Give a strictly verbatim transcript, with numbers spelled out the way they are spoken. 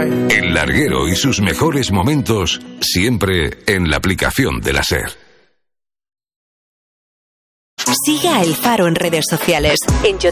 El larguero y sus mejores momentos siempre en la aplicación de la SER. Sigue a El Faro en redes sociales, en YouTube